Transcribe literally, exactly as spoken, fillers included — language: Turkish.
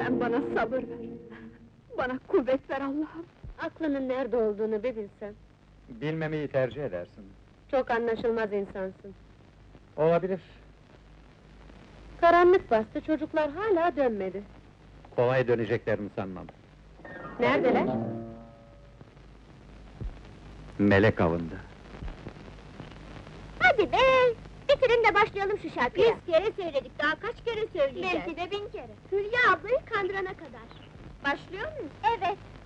Sen bana sabır ver. Bana kuvvet ver Allah'ım. Aklının nerede olduğunu bir bilsem. Bilmemeyi tercih edersin. Çok anlaşılmaz insansın. Olabilir. Karanlık bastı, çocuklar hala dönmedi. Kolay döneceklerini sanmam. Neredeler? Melek avında. Hadi be! Bitirin de başlayalım şu şarkıya. Yüz kere söyledik, daha kaç kere söyleyeceğiz? Belki de bin kere. Hülya ablayı kandırana kadar. Başlıyor muyuz? Evet.